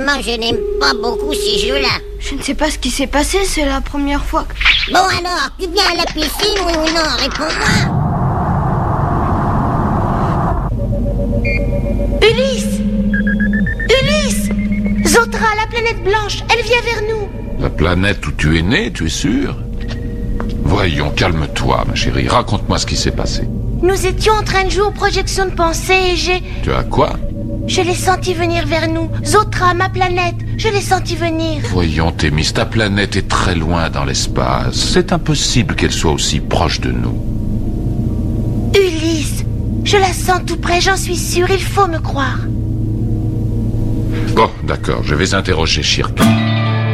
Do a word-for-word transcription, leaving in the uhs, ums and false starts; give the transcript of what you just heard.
Personnellement, je n'aime pas beaucoup ces jeux-là. Je ne sais pas ce qui s'est passé, c'est la première fois que... Bon alors, tu viens à la piscine, oui ou non? Réponds-moi. Ulysse! Ulysse! Zotra, la planète blanche, elle vient vers nous. La planète où tu es né, tu es sûr? Voyons, calme-toi, ma chérie. Raconte-moi ce qui s'est passé. Nous étions en train de jouer aux projections de pensée et j'ai... Tu as quoi? Je l'ai senti venir vers nous. Zotra, ma planète, je l'ai senti venir. Voyons, Thémis, ta planète est très loin dans l'espace. C'est impossible qu'elle soit aussi proche de nous. Ulysse, je la sens tout près, j'en suis sûre, il faut me croire. Bon, d'accord, je vais interroger Shirka.